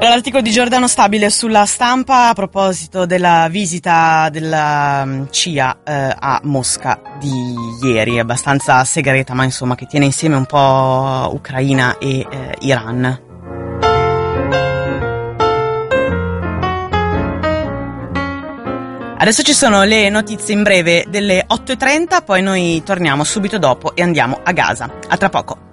L'articolo di Giordano Stabile sulla Stampa a proposito della visita della CIA a Mosca di ieri, abbastanza segreta, ma insomma che tiene insieme un po' Ucraina e Iran. Adesso ci sono le notizie in breve delle 8:30, poi noi torniamo subito dopo e andiamo a Gaza. A tra poco.